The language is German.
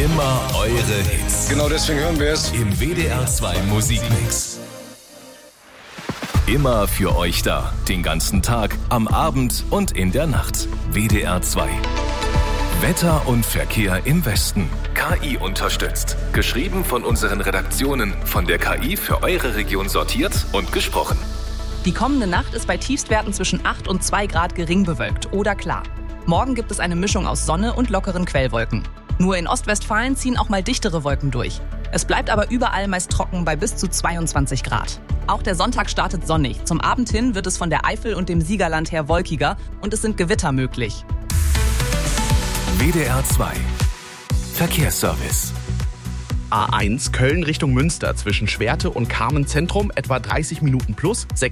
Immer eure Hits. Genau deswegen hören wir es. Im WDR 2 Musikmix. Immer für euch da. Den ganzen Tag, am Abend und in der Nacht. WDR 2. Wetter und Verkehr im Westen. KI unterstützt. Geschrieben von unseren Redaktionen. Von der KI für eure Region sortiert und gesprochen. Die kommende Nacht ist bei Tiefstwerten zwischen 8 und 2 Grad gering bewölkt oder klar. Morgen gibt es eine Mischung aus Sonne und lockeren Quellwolken. Nur in Ostwestfalen ziehen auch mal dichtere Wolken durch. Es bleibt aber überall meist trocken bei bis zu 22 Grad. Auch der Sonntag startet sonnig. Zum Abend hin wird es von der Eifel und dem Siegerland her wolkiger und es sind Gewitter möglich. WDR 2 Verkehrsservice. A1 Köln Richtung Münster zwischen Schwerte und Carmen Zentrum etwa 30 Minuten plus 6